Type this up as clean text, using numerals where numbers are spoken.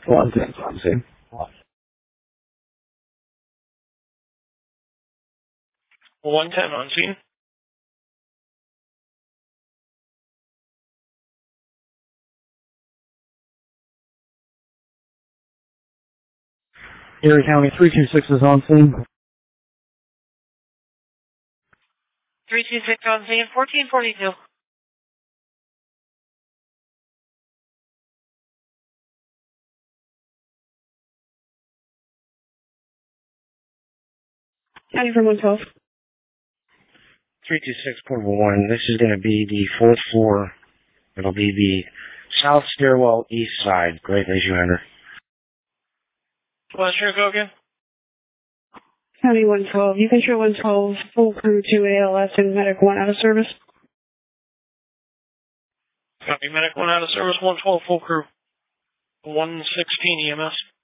On scene. Well, 110 on scene. Erie County 326 is on scene. 326 on scene, 1442. County from 112. 326 Portable 1. This is going to be the 4th floor. It'll be the south stairwell east side. Great as you enter. What's your go again? County 112. You can show 112 full crew 2 ALS and medic 1 out of service. Copy, medic 1 out of service, 112 full crew. 116 EMS.